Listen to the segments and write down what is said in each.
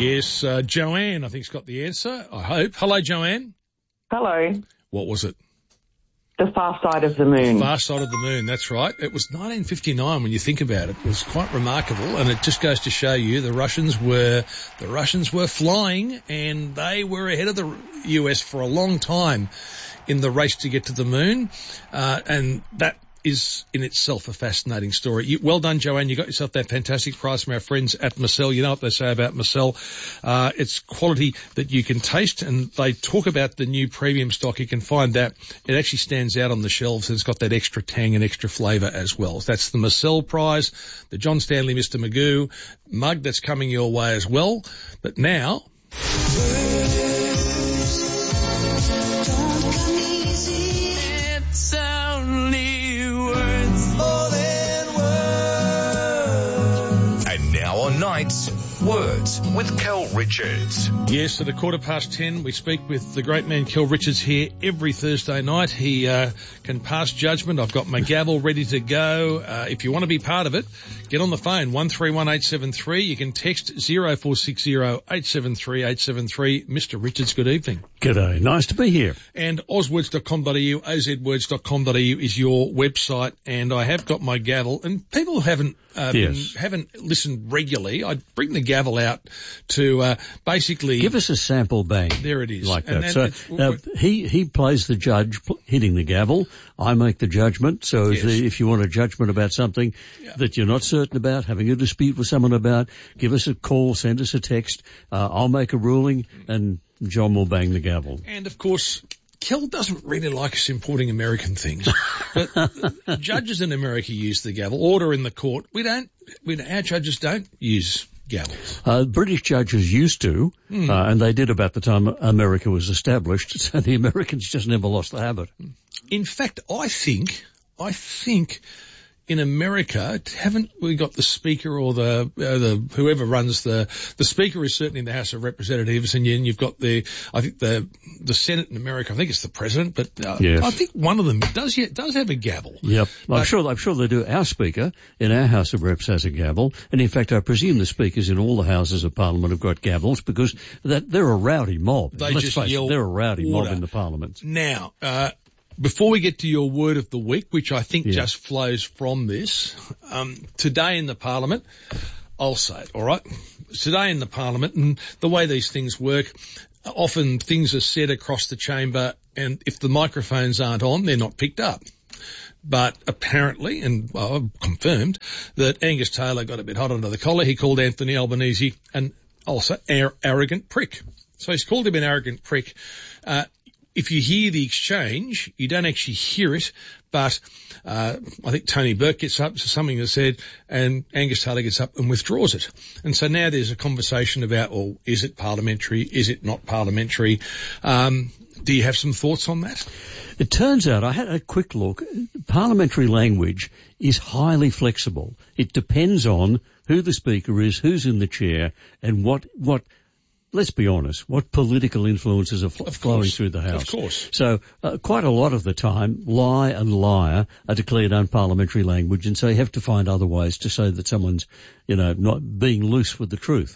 Yes, Joanne, I think, has got the answer, I hope. Hello, Joanne. Hello. What was it? The Far Side of the Moon. Far Side of the Moon, that's right. It was 1959 when you think about it. It was quite remarkable, and it just goes to show you the Russians were flying, and they were ahead of the US for a long time in the race to get to the moon, and that is in itself a fascinating story. Well done, Joanne. You got yourself that fantastic prize from our friends at Marcel. You know what they say about Marcel. It's quality that you can taste, and they talk about the new premium stock. You can find that. It actually stands out on the shelves, and it's got that extra tang and extra flavour as well. That's the Marcel prize, the John Stanley Mr. Magoo mug that's coming your way as well. But now... Words with Kel Richards. Yes, at 10:15, we speak with the great man Kel Richards here every Thursday night. He can pass judgment. I've got my gavel ready to go. If you want to be part of it, get on the phone, 131873. You can text 0460 873 873. Mr. Richards, good evening. G'day, nice to be here. And ozwords.com.au, ozwords.com.au is your website, and I have got my gavel, and people haven't listened regularly. I bring the gavel out to basically... Give us a sample bang. There it is. Like that. So he plays the judge hitting the gavel. I make the judgment. So if you want a judgment about something that you're not certain about, having a dispute with someone about, give us a call, send us a text. I'll make a ruling, and John will bang the gavel. And, of course... Kel doesn't really like us importing American things, but judges in America use the gavel. Order in the court. Our judges don't use gavels. British judges used to, and they did about the time America was established, so the Americans just never lost the habit. In fact, I think in America, haven't we got the Speaker or the whoever runs the Speaker is certainly in the House of Representatives, and you've got the Senate in America. I think it's the President, but yes. I think one of them does have a gavel. Yep, I'm sure they do. Our Speaker in our House of Reps has a gavel, and in fact, I presume the speakers in all the Houses of Parliament have got gavels because they're a rowdy mob. They just yell. They're a rowdy mob in the Parliament. Now. Before we get to your word of the week, which I think just flows from this, today in the Parliament, I'll say it, all right? Today in the Parliament, and the way these things work, often things are said across the chamber, and if the microphones aren't on, they're not picked up. But apparently, and confirmed, that Angus Taylor got a bit hot under the collar. He called Anthony Albanese an also arrogant prick. So he's called him an arrogant prick. If you hear the exchange, you don't actually hear it, but I think Tony Burke gets up to something that's said, and Angus Taylor gets up and withdraws it. And so now there's a conversation about, well, is it parliamentary? Is it not parliamentary? Do you have some thoughts on that? It turns out, I had a quick look, parliamentary language is highly flexible. It depends on who the Speaker is, who's in the chair, and what let's be honest, what political influences are flowing through the House. Of course. So quite a lot of the time, lie and liar are declared unparliamentary language, and so you have to find other ways to say that someone's, not being loose with the truth.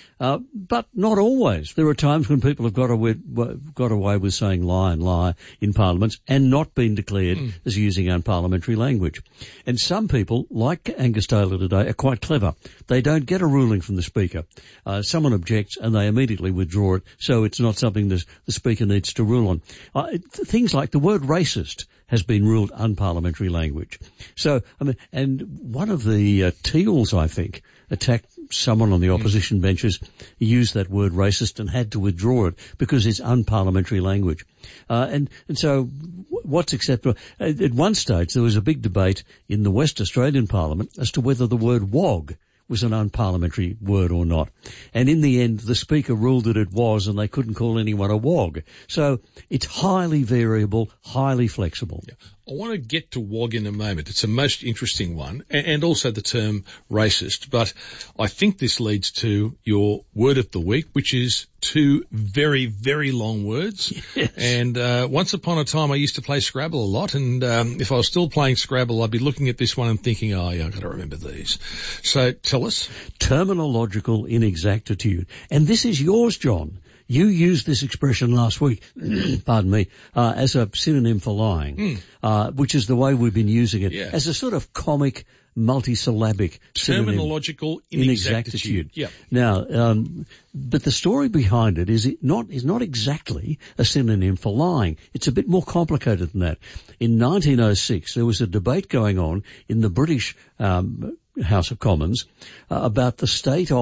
But not always. There are times when people have got away with saying lie and lie in parliaments and not been declared as using unparliamentary language. And some people, like Angus Taylor today, are quite clever. They don't get a ruling from the Speaker. Someone objects and they immediately withdraw it, so it's not something the Speaker needs to rule on. Things like the word racist has been ruled unparliamentary language. So, and one of the Teals, I think, attacked someone on the opposition benches, used that word racist and had to withdraw it because it's unparliamentary language. And so what's acceptable? At one stage there was a big debate in the West Australian Parliament as to whether the word wog was an unparliamentary word or not. And in the end, the Speaker ruled that it was, and they couldn't call anyone a wog. So it's highly variable, highly flexible. Yeah. I want to get to WOG in a moment. It's a most interesting one, and also the term racist. But I think this leads to your word of the week, which is two very, very long words. Yes. And once upon a time, I used to play Scrabble a lot, and if I was still playing Scrabble, I'd be looking at this one and thinking, oh, yeah, I've got to remember these. So tell us. Terminological inexactitude. And this is yours, John. You used this expression last week, pardon me, as a synonym for lying, which is the way we've been using it, as a sort of comic, multisyllabic synonym. Terminological inexactitude. Yeah. Now, but the story behind it is not exactly a synonym for lying. It's a bit more complicated than that. In 1906, there was a debate going on in the British House of Commons about the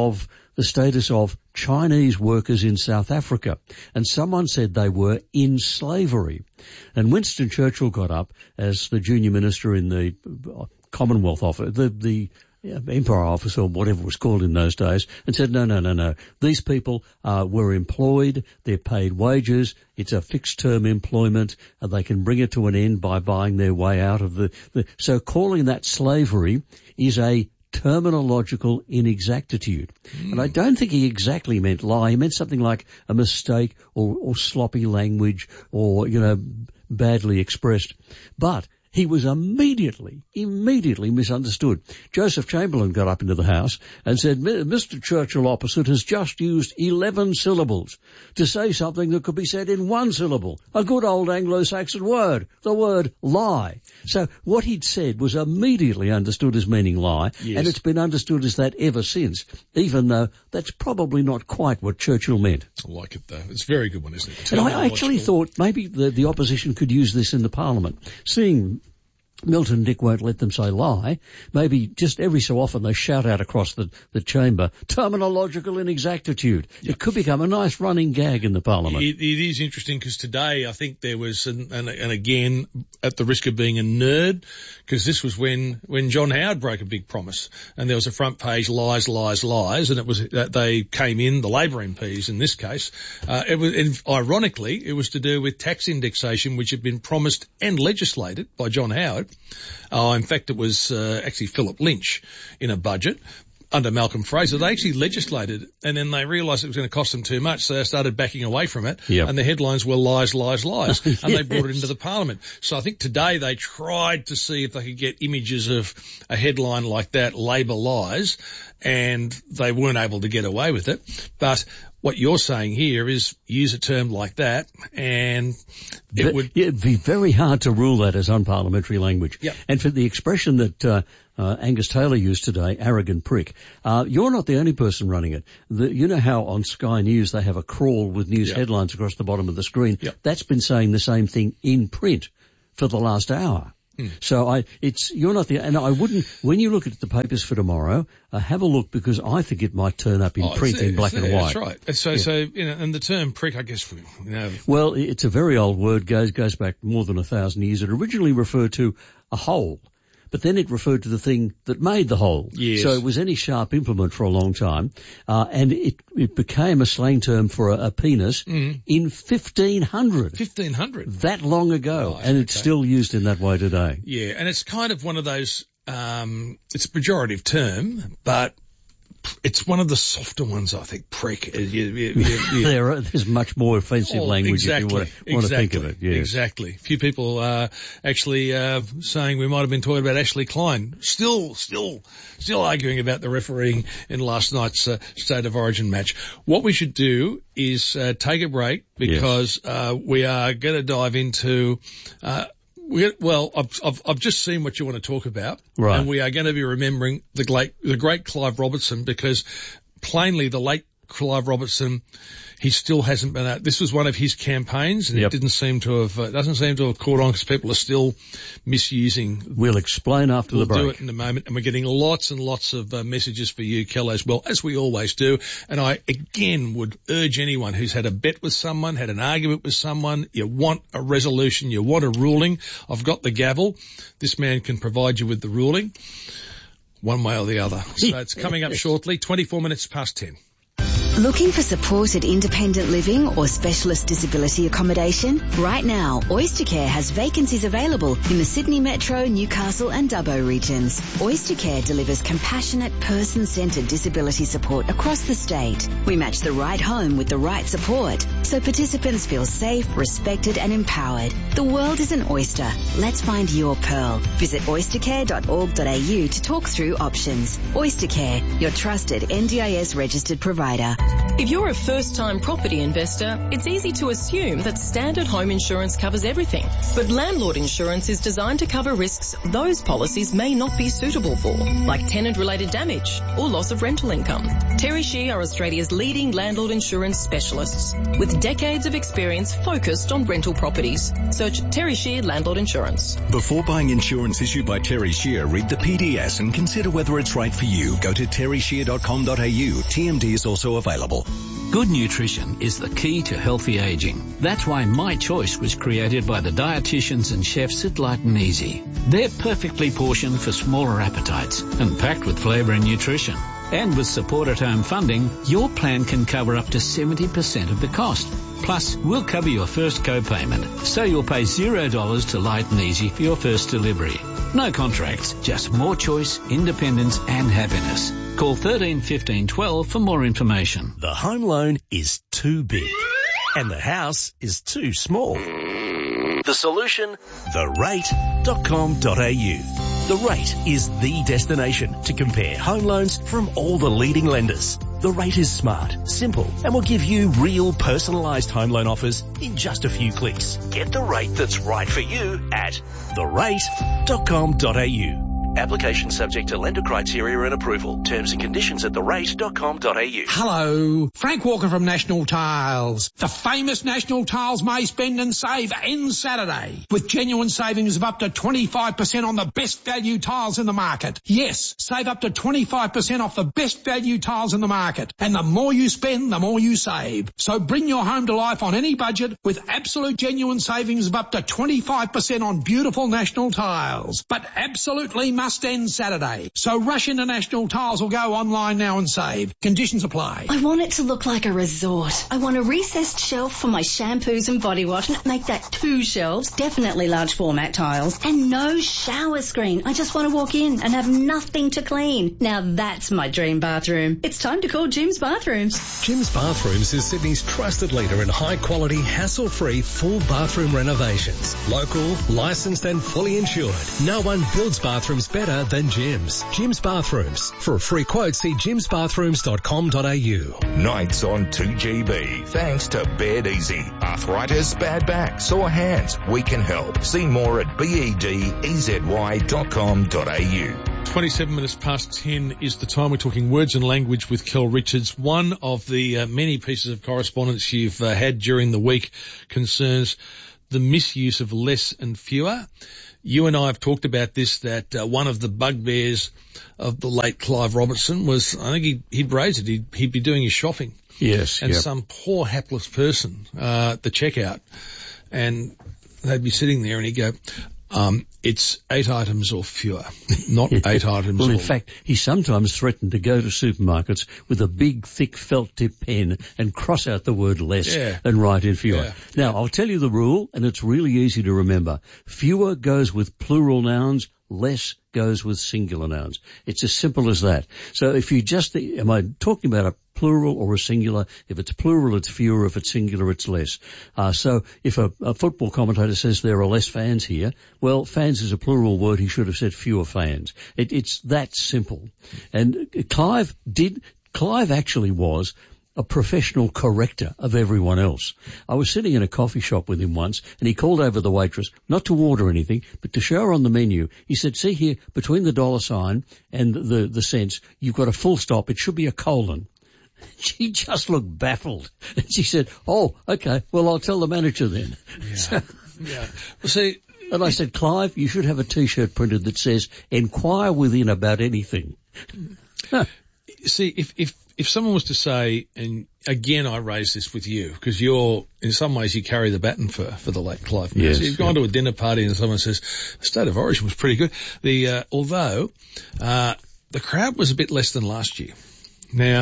status of Chinese workers in South Africa. And someone said they were in slavery. And Winston Churchill got up as the junior minister in the Commonwealth Office, the Empire Office or whatever it was called in those days, and said, no. These people were employed, they're paid wages, it's a fixed term employment, and they can bring it to an end by buying their way out of the so calling that slavery is a terminological inexactitude. And I don't think he exactly meant lie. He meant something like a mistake or sloppy language or, badly expressed. But he was immediately misunderstood. Joseph Chamberlain got up into the House and said, Mr. Churchill opposite has just used 11 syllables to say something that could be said in one syllable. A good old Anglo-Saxon word, the word lie. So what he'd said was immediately understood as meaning lie, and it's been understood as that ever since, even though that's probably not quite what Churchill meant. I like it, though. It's a very good one, isn't it? And I actually thought maybe the opposition could use this in the Parliament. Seeing Milton and Dick won't let them say lie, maybe just every so often they shout out across the chamber, terminological inexactitude. Yep. It could become a nice running gag in the Parliament. It is interesting because today I think there was, and again, at the risk of being a nerd, because this was when John Howard broke a big promise, and there was a front page lies, and it was that they came in, the Labor MPs in this case, ironically, it was to do with tax indexation, which had been promised and legislated by John Howard. In fact, it was actually Philip Lynch in a budget under Malcolm Fraser. They actually legislated, and then they realised it was going to cost them too much, so they started backing away from it. Yep. And the headlines were lies, Yes. and they brought it into the Parliament. So I think today they tried to see if they could get images of a headline like that, Labor lies, and they weren't able to get away with it. But what you're saying here is use a term like that, and it'd be very hard to rule that as unparliamentary language. Yep. And for the expression that Angus Taylor used today, arrogant prick, you're not the only person running it. You know how on Sky News they have a crawl with news headlines across the bottom of the screen? Yep. That's been saying the same thing in print for the last hour. So you're not the, and I wouldn't, when you look at the papers for tomorrow, have a look because I think it might turn up in print in black and white. That's right. So, and the term prick, I guess, Well, it's a very old word, goes back more than 1,000 years. It originally referred to a hole, but then it referred to the thing that made the hole. Yes. So it was any sharp implement for a long time, and it became a slang term for a penis in 1500. 1500? That long ago, right, and it's still used in that way today. Yeah, and it's kind of one of those, it's a pejorative term, but it's one of the softer ones, I think, prick. There's much more offensive language if you want to think of it. Yes. Exactly. A few people actually saying we might have been talking about Ashley Klein. Still arguing about the refereeing in last night's State of Origin match. What we should do is take a break because we are going to dive into I've just seen what you want to talk about, right? And we are going to be remembering the great Clive Robertson, because plainly the late Clive Robertson, he still hasn't been out. This was one of his campaigns, and it doesn't seem to have caught on because people are still misusing. We'll explain after the break. We'll do it in a moment, and we're getting lots and lots of messages for you, Kel, as well, as we always do. And I again would urge anyone who's had a bet with someone, had an argument with someone, you want a resolution, you want a ruling. I've got the gavel. This man can provide you with the ruling, one way or the other. So it's coming up shortly, 24 minutes past 10. Looking for supported independent living or specialist disability accommodation? Right now, Oystercare has vacancies available in the Sydney Metro, Newcastle and Dubbo regions. Oystercare delivers compassionate, person-centred disability support across the state. We match the right home with the right support, so participants feel safe, respected and empowered. The world is an oyster. Let's find your pearl. Visit oystercare.org.au to talk through options. Oystercare, your trusted NDIS registered provider. If you're a first-time property investor, it's easy to assume that standard home insurance covers everything. But landlord insurance is designed to cover risks those policies may not be suitable for, like tenant-related damage or loss of rental income. Terry Shear are Australia's leading landlord insurance specialists with decades of experience focused on rental properties. Search Terry Shear Landlord Insurance. Before buying insurance issued by Terry Shear, read the PDS and consider whether it's right for you. Go to terryshear.com.au. TMD is also available. Good nutrition is the key to healthy aging. That's why My Choice was created by the dietitians and chefs at Light and Easy. They're perfectly portioned for smaller appetites and packed with flavour and nutrition. And with support at home funding, your plan can cover up to 70% of the cost. Plus, we'll cover your first co-payment, so you'll pay $0 to Light and Easy for your first delivery. No contracts, just more choice, independence and happiness. Call 13 15 12 for more information. The home loan is too big and the house is too small. The solution? therate.com.au. The Rate is the destination to compare home loans from all the leading lenders. The Rate is smart, simple, and will give you real personalised home loan offers in just a few clicks. Get the rate that's right for you at therate.com.au. Application subject to lender criteria and approval. Terms and conditions at therate.com.au. Hello, Frank Walker from National Tiles. The famous National Tiles May Spend and Save ends Saturday with genuine savings of up to 25% on the best value tiles in the market. Yes, save up to 25% off the best value tiles in the market. And the more you spend, the more you save. So bring your home to life on any budget with absolute genuine savings of up to 25% on beautiful National Tiles. But absolutely must end Saturday. So rush into National Tiles or go online now and save. Conditions apply. I want it to look like a resort. I want a recessed shelf for my shampoos and body wash. Make that 2 shelves, definitely large format tiles. And no shower screen. I just want to walk in and have nothing to clean. Now that's my dream bathroom. It's time to call Jim's Bathrooms. Jim's Bathrooms is Sydney's trusted leader in high quality, hassle-free full bathroom renovations. Local, licensed and fully insured. No one builds bathrooms better than Jim's. Jim's Bathrooms. For a free quote, see jimsbathrooms.com.au. Nights on 2GB. Thanks to Bed Easy. Arthritis, bad back, sore hands. We can help. See more at bedezy.com.au. 27 minutes past 10 is the time. We're talking words and language with Kel Richards. One of the many pieces of correspondence you've had during the week concerns the misuse of less and fewer. You and I have talked about this, that one of the bugbears of the late Clive Robertson was, I think he'd raise it, he'd be doing his shopping. Yes. And some poor hapless person at the checkout, and they'd be sitting there and he'd go, it's 8 items or fewer, not 8 items. Well, in fact, he sometimes threatened to go to supermarkets with a big, thick felt tip pen and cross out the word less and write in fewer. Yeah. Now, I'll tell you the rule, and it's really easy to remember. Fewer goes with plural nouns, less goes with singular nouns. It's as simple as that. So if you just, am I talking about a plural or a singular? If it's plural, it's fewer. If it's singular, it's less. So if a football commentator says there are less fans here, well, fans is a plural word. He should have said fewer fans. It's that simple. And Clive actually was a professional corrector of everyone else. I was sitting in a coffee shop with him once, and he called over the waitress, not to order anything, but to show her on the menu. He said, see here, between the $ and the cents, you've got a full stop. It should be a colon. She just looked baffled. And she said, oh, okay, well, I'll tell the manager then. Yeah. Yeah. Well, see, and I said, Clive, you should have a T-shirt printed that says, inquire within about anything. See, if someone was to say, and again I raise this with you, because you're, in some ways you carry the baton for the late Clive. Yes, so you've gone to a dinner party and someone says, State of Origin was pretty good. Although the crowd was a bit less than last year. Now,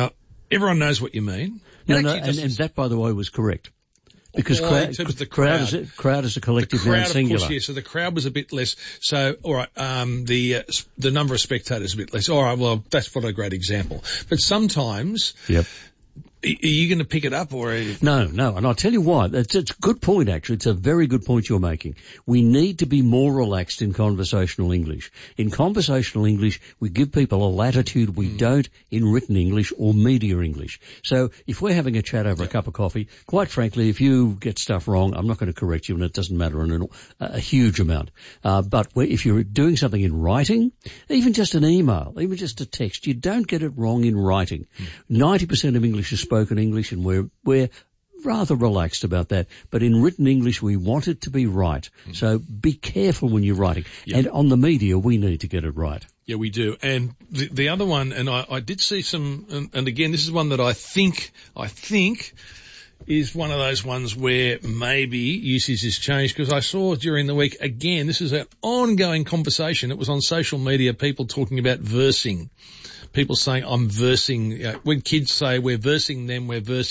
everyone knows what you mean. And that, by the way, was correct. Because crowd is a collective noun singular. Of course, yeah, so the crowd was a bit less. So, all right, the number of spectators a bit less. All right, well, that's what a great example. But sometimes, yep. Are you going to pick it up or? No, and I'll tell you why. It's a good point, actually. It's a very good point you're making. We need to be more relaxed in conversational English. In conversational English, we give people a latitude we don't in written English or media English. So if we're having a chat over a cup of coffee, quite frankly, if you get stuff wrong, I'm not going to correct you, and it doesn't matter a huge amount. But if you're doing something in writing, even just an email, even just a text, you don't get it wrong in writing. 90% of English is spoken English, and we're rather relaxed about that. But in written English, we want it to be right. So be careful when you're writing. Yep. And on the media, we need to get it right. Yeah, we do. And the other one, and I did see some, and again, this is one that I think is one of those ones where maybe usage has changed, because I saw during the week, again, this is an ongoing conversation. It was on social media, people talking about versing. People saying, I'm versing, when kids say we're versing them,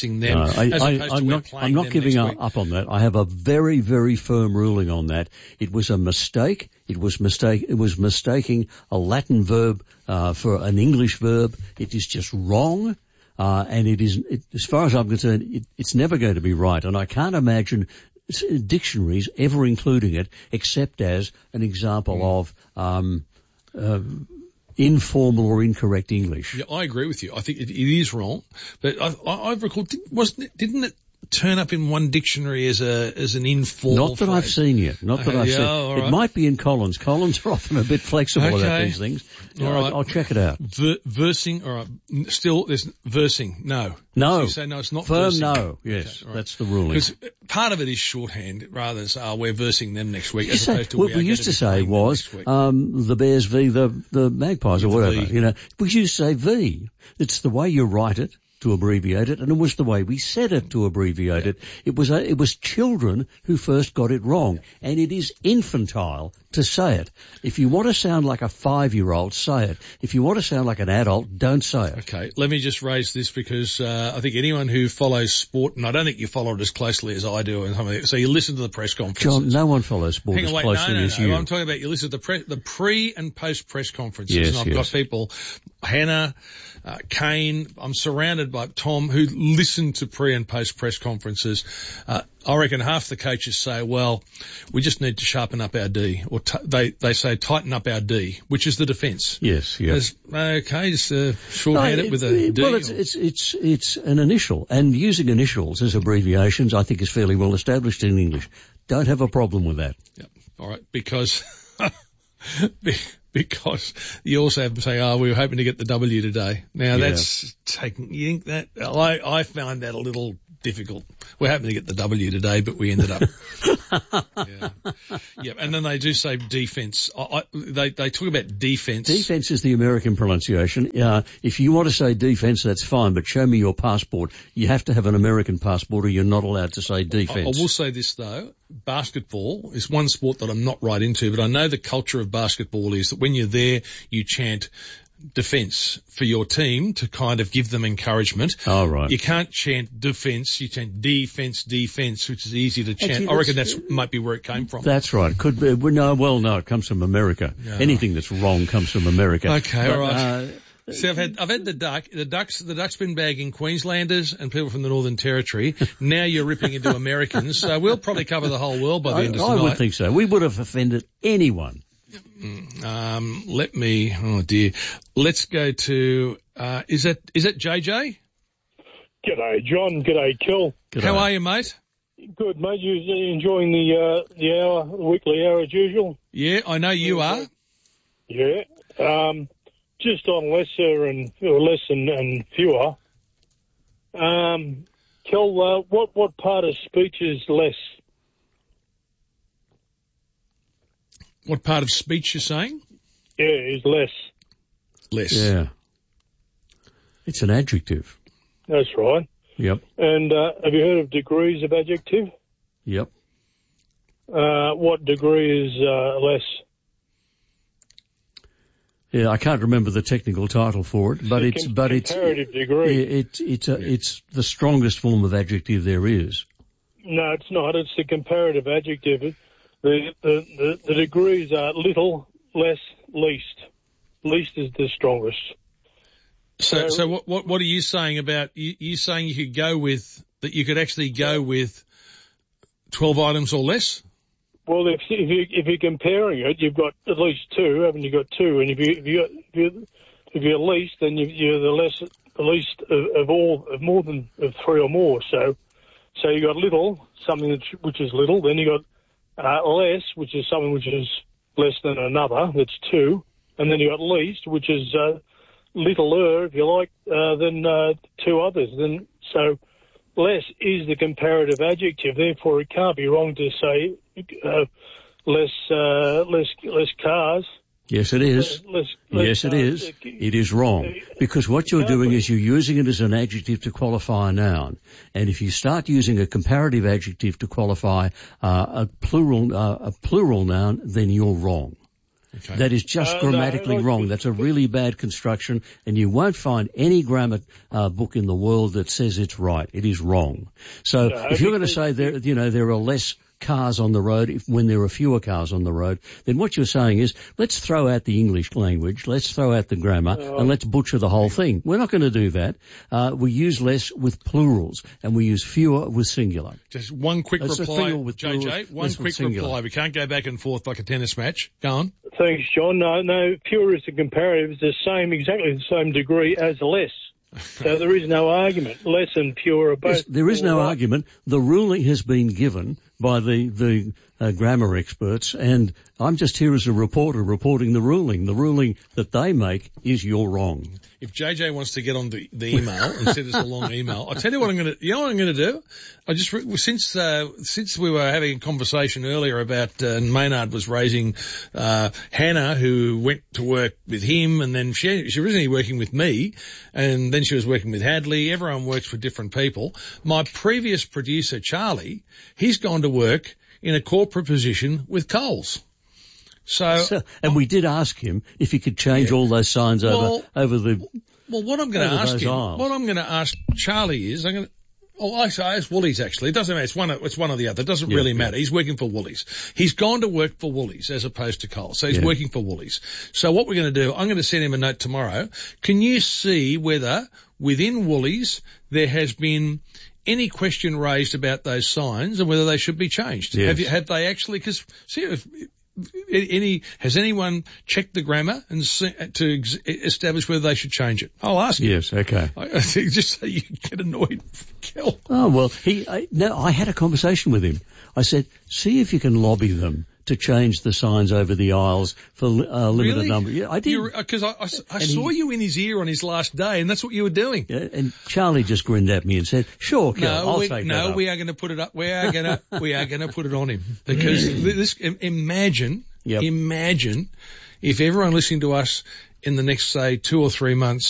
I'm not giving up on that. I have a very, very firm ruling on that. It was a mistake. It was mistaking a Latin verb, for an English verb. It is just wrong. And as far as I'm concerned, it's never going to be right. And I can't imagine dictionaries ever including it, except as an example of, informal or incorrect English. Yeah, I agree with you. I think it is wrong, but I've recalled, didn't it turn up in one dictionary as an informal Not that phrase? I've seen yet. Not that I've seen. Right. It might be in Collins. Collins are often a bit flexible about these things. All right. I'll check it out. Versing, all right. Still, there's versing. No. No. So you say no, it's not firm versing. No. Yes, right. That's the ruling. Because part of it is shorthand rather than say, we're versing them next week. As opposed to what we used to say was, the Bears v the Magpies or whatever. V. You know, we used to say V. It's the way you write it to abbreviate it, and it was the way we said it to abbreviate it. It was children who first got it wrong, and it is infantile to say it. If you want to sound like a 5-year-old, say it. If you want to sound like an adult, don't say it. Okay, let me just raise this because I think anyone who follows sport, and I don't think you follow it as closely as I do, and so you listen to the press conferences. John, no one follows sport as closely as you. I'm talking about you listen to the pre and post press conferences. Yes, and I've got people, Hannah, Kane, I'm surrounded by Tom, who listen to pre and post press conferences. I reckon half the coaches say, well, we just need to sharpen up our D, or they say tighten up our D, which is the defence. Yes, yes. Okay, just shorthand it with a D. Well, it's an initial, and using initials as abbreviations I think is fairly well established in English. Don't have a problem with that. Yep. All right, because you also have to say, we were hoping to get the W today. Now that's taking, you think that, I found that a little difficult. We're hoping to get the W today, but we ended up. Yeah. And then they do say defense. They talk about defense. Defense is the American pronunciation. If you want to say defense, that's fine, but show me your passport. You have to have an American passport or you're not allowed to say defense. I will say this though. Basketball is one sport that I'm not right into, but I know the culture of basketball is that when you're there, you chant defense for your team to kind of give them encouragement. Oh, right. You can't chant defense, you chant defense, which is easy to chant. Actually, I reckon that might be where it came from. That's right. Could be. No, it comes from America. No. Anything that's wrong comes from America. Okay, all right. See, I've had the ducks been bagging Queenslanders and people from the Northern Territory. Now you're ripping into Americans. So we'll probably cover the whole world by the end of tonight. I would think so. We would have offended anyone. Let's go to, is it JJ? G'day, John. G'day, Kel. G'day. How are you, mate? Good, mate. You enjoying the weekly hour as usual? Yeah, I know you are. Yeah. Just on less and fewer. Kel, what part of speech is less? What part of speech you're saying? Yeah, is less. Less. Yeah. It's an adjective. That's right. Yep. And have you heard of degrees of adjective? Yep. What degree is less? Yeah, I can't remember the technical title for it, but it's comparative degree. It's the strongest form of adjective there is. No, it's not. It's the comparative adjective. The degrees are little, less, least. Least is the strongest. So what are you saying about you saying you could go with that? You could actually go with 12 items or less. Well, if you're comparing it, you've got at least two, haven't you? Got two, and if you're least, then you're the least of more than three or more. So you got little, something which is little. Then you got less, which is something which is less than another. That's two, and then you got least, which is littler, if you like, than two others. Then so less is the comparative adjective. Therefore, it can't be wrong to say less cars. Yes, it is. Yes, it is. It is wrong. Because what you're doing is you're using it as an adjective to qualify a noun. And if you start using a comparative adjective to qualify a plural noun, then you're wrong. Okay. That is just grammatically wrong. That's a really bad construction, and you won't find any grammar book in the world that says it's right. It is wrong. So if you're going to say there are less cars on the road when there are fewer cars on the road, then what you're saying is let's throw out the English language, let's throw out the grammar, and let's butcher the whole thing. We're not going to do that. We use less with plurals, and we use fewer with singular. Just one quick reply, JJ. One quick reply. We can't go back and forth like a tennis match. Go on. Thanks, John. No, fewer is the comparative. It's exactly the same degree as less. So there is no argument. Less and fewer are both. Yes, there is no argument. The ruling has been given by the grammar experts, and I'm just here as a reporter reporting the ruling. The ruling that they make is you're wrong. If JJ wants to get on the email and send us a long email, I'll tell you what I'm going to. You know what I'm going to do? I just since we were having a conversation earlier about Maynard was raising Hannah, who went to work with him, and then she was originally working with me, and then she was working with Hadley. Everyone works for different people. My previous producer, Charlie, he's gone to work in a corporate position with Coles. So and we did ask him if he could change all those signs over the. Well, what I'm going to ask him, what I'm going to ask Charlie is, I asked Woolies actually. It doesn't matter. It's one or the other. It doesn't really matter. He's working for Woolies. He's gone to work for Woolies as opposed to Coles. So he's working for Woolies. So what we're going to do, I'm going to send him a note tomorrow. Can you see whether within Woolies there has been any question raised about those signs and whether they should be changed? Yes. Have they actually? Because has anyone checked the grammar and to establish whether they should change it? I'll ask you. Yes, okay. I think just so you get annoyed, Kel. Oh well, I had a conversation with him. I said, see if you can lobby them to change the signs over the aisles for limited number. Yeah, I did. Because I saw you in his ear on his last day, and that's what you were doing. Yeah, and Charlie just grinned at me and said, "Sure, Kel, I'll take that up." No, we are going to put it up. We are going to put it on him because imagine if everyone listening to us in the next, say, 2 or 3 months